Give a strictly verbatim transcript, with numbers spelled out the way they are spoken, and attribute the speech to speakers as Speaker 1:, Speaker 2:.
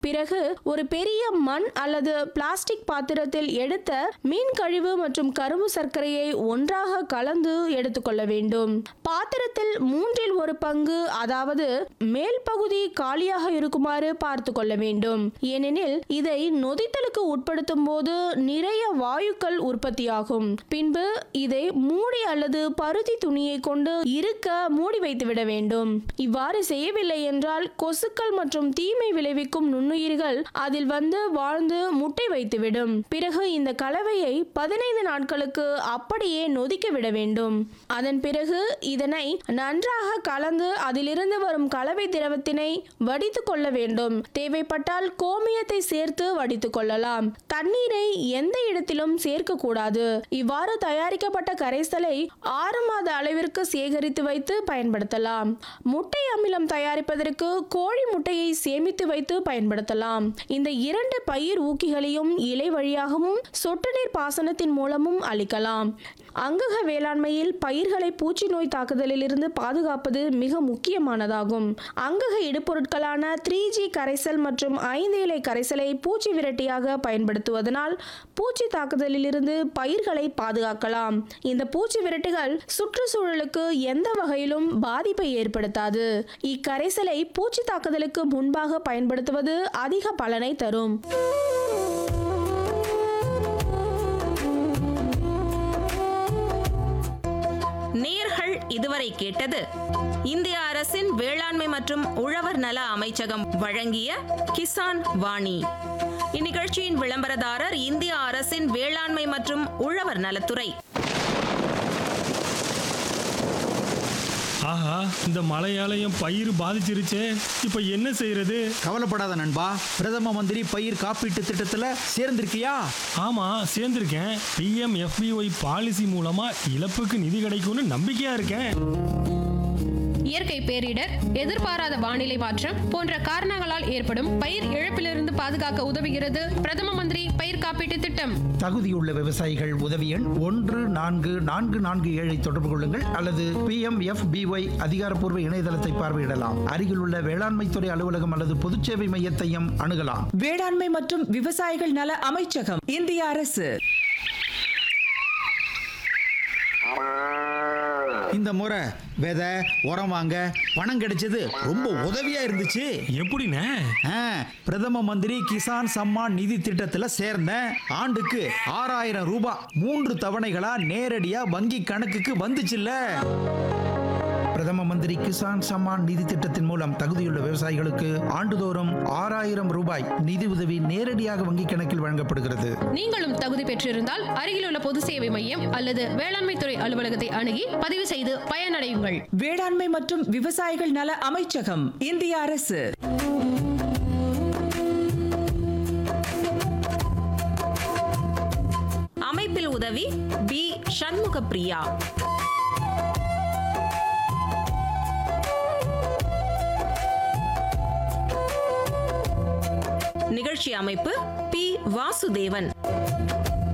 Speaker 1: பிறகு ஒரு பெரிய மண் அல்லது பிளாஸ்டிக் பாத்திரத்தில் எடுத்த மீன் கழிவு மற்றும் கரும்பு சர்க்கரையை ஒன்றாக கலந்து எடுத்துக்கொள்ள வேண்டும். பாத்திரத்தில் மூன்றில் ஒரு பங்கு, அதாவது மேல் பகுதி காலியாக இருக்குமாறு பார்த்து கொள்ள வேண்டும். ஏனெனில் இதை நொதித்தலுக்கு உட்படுத்தும் போது நிறைய வாயுக்கள் உற்பத்தியாகும். பின்பு இதை மூடி அல்லது பருத்தி துணியை கொண்டு இருக்க மூடி வைத்துவிட வேண்டும். இவ்வாறு செய்யவில்லை என்றால் கொசுக்கள் மற்றும் தீமை விளைவிக்கும் நுண்ணுயிர்கள் அதில் வந்து வாழ்ந்து முட்டை வைத்துவிடும். பிறகு இந்த கலவையை பதினைந்து நாட்களுக்கு அப்படியே நொதிக்க விட வேண்டும். அதன் பிறகு இதனை நன்றாக கலந்து அதிலிருந்து வரும் கலவை திரவத்தினை வடித்து கொள்ள வேண்டும். தேவைப்பட்டால் கோமியத்தை சேர்த்து வடித்து கொள்ளலாம். தண்ணீரை எந்த இடத்திலும் சேர்க்க கூடாது. இவ்வாறு தயாரிக்கப்பட்ட கரைசலை ஆறு மாத அளவிற்கு சேகரித்து வைத்து பயன்படுத்தலாம். முட்டை அமிலம் தயாரிப்பதற்கு கோழி முட்டையை சேமித்து வைத்து பயன்படுத்தலாம். இந்த இரண்டு பயிர் ஊக்கிகளையும் இலை வழியாகவும் சொட்டு நீர் பாசனத்தின் மூலமும் அளிக்கலாம். அங்கக வேளாண்மையில் பயிர்களை பூச்சி நோய் தாக்குதலில் இருந்து பாதுகாப்பது மிக முக்கியமானதாகும். அங்கக இடுபொருட்களான த்ரீ ஜி கரைசல் மற்றும் ஐந்து இலை கரைசலை பூச்சி விரட்டியாக பயன்படுத்துவதனால் பூச்சி தாக்குதலில் இருந்து பயிர்களை பாதுகாக்கலாம். இந்த பூச்சி விரட்டிகள் சுற்றுச்சூழலுக்கு எந்த வகையிலும் பாதிப்பை ஏற்படுத்தாது. இக்கரைசலை பூச்சி தாக்குதலுக்கு முன்பாக பயன்படுத்துவது அதிக பலனை தரும்.
Speaker 2: நேயர்கள் இதுவரை கேட்டது இந்திய அரசின் வேளாண்மை மற்றும் உழவர் நல அமைச்சகம் வழங்கிய கிசான் வாணி. இந்நிகழ்ச்சியின் விளம்பரதாரர் இந்திய அரசின் வேளாண்மை மற்றும் உழவர் நலத்துறை.
Speaker 3: ஆஹா, இந்த மழையாலயம் பயிர் பாதிச்சிருச்சே, இப்ப என்ன செய்யறது?
Speaker 4: கவலைப்படாத நண்பா, பிரதம மந்திரி பயிர் காப்பீட்டு திட்டத்துல சேர்ந்திருக்கியா?
Speaker 3: ஆமா, சேர்ந்திருக்கேன். B M F B Y policy மூலமா இழப்புக்கு நிதி கிடைக்கும்னு நம்பிக்கையா இருக்கேன்.
Speaker 5: இயற்கை பேரிடர், எதிர்பாராத வானிலை மாற்றம் போன்ற காரணங்களால் ஏற்படும் பயிர் இழப்பிலிருந்து பாதுகாக்க உதவுகிறது பிரதம மந்திரி பயிர் காப்பீட்டு திட்டம்.
Speaker 6: தகுதியுள்ள விவசாயிகள் உதவி எண் ஒன்று நான்கு நான்கு நான்கு ஏழை தொடர்பு கொள்ளுங்கள் அல்லது B M F B Y அதிகாரப்பூர்வ இணையதளத்தை பார்வையிடலாம். அருகிலுள்ள வேளாண்மை துறை அலுவலகம் அல்லது பொதுச்சேவை மையத்தையும் அணுகலாம்.
Speaker 7: வேளாண்மை மற்றும் விவசாயிகள் நல அமைச்சகம், இந்திய அரசு.
Speaker 4: இந்த முறை விதை உரம் வாங்க பணம் கிடைச்சது ரொம்ப உதவியா இருந்துச்சு.
Speaker 3: எப்படிண்ணே?
Speaker 4: பிரதம மந்திரி கிசான் சம்மான் நிதி திட்டத்துல சேர்ந்தேன். ஆண்டுக்கு ஆறாயிரம் ரூபாய் மூன்று தவணைகளா நேரடியா வங்கி கணக்குக்கு வந்துச்சுல்ல.
Speaker 6: பிரதம மந்திரி கிசான் சம்மான் நிதி திட்டத்தின் மூலம் தகுதியுள்ள விவசாயிகளுக்கு ஆண்டுதோறும் ஆறாயிரம் ரூபாய் நிதி உதவி நேரடியாக வங்கி கணக்கில் வழங்கப்படுகிறது.
Speaker 5: நீங்களும் தகுதி பெற்றிருந்தால் அருகிலுள்ள பொது சேவை மையம் அல்லது வேளாண்மை துறை அலுவலகத்தை அணுகி பதிவு செய்து பயனடையுங்கள்.
Speaker 7: வேளாண்மை மற்றும் விவசாயிகள் நல அமைச்சகம், இந்திய அரசு.
Speaker 2: அமைப்பில் உதவி பி சண்முக பிரியா. நிகழ்ச்சி அமைப்பு பி வாசுதேவன்.